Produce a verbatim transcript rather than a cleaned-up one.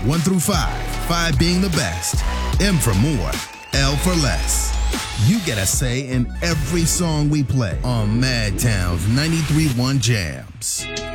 one through five, five being the best, M for more, L for less. You get a say in every song we play on Madtown's ninety-three point one Jams.